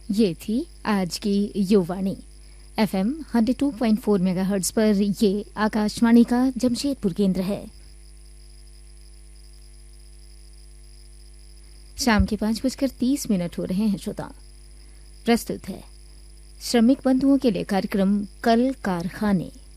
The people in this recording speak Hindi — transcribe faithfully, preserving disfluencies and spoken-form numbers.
ये थी आज की युवाणी। FM one oh two point four megahertz पर ये आकाशवाणी का जमशेदपुर केंद्र है। शाम के पांच बजकर तीस मिनट हो रहे हैं श्रोता। प्रस्तुत है श्रमिक बंधुओं के लिए कार्यक्रम कल कारखाने।